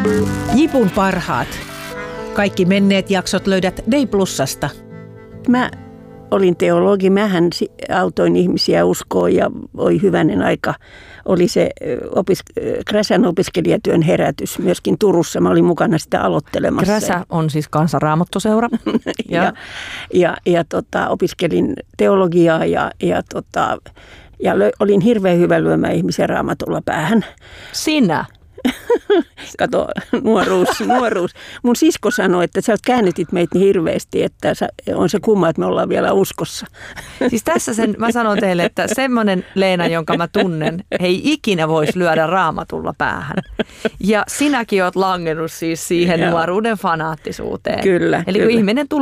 Jipun parhaat. Kaikki menneet jaksot löydät Day+:sta. Mä olin teologi. Mähän autoin ihmisiä uskoon ja oi hyvänen aika. Oli se Kräsän opiskelijatyön herätys myöskin Turussa. Mä olin mukana sitä aloittelemassa. Kräsä on siis Kansanraamattuseura. Opiskelin teologiaa ja olin hirveän hyvä lyömään ihmisiä raamatulla päähän. Sinä? Kato, nuoruus. Mun sisko sanoi, että sä käännytit meitä niin hirveästi, että on se kumma, että me ollaan vielä uskossa. Siis tässä mä sanon teille, että semmoinen Leena, jonka mä tunnen, ei ikinä voisi lyödä raamatulla päähän. Ja sinäkin oot langennut siis siihen nuoruuden fanaattisuuteen. Kyllä. Eli kun ihminen tulee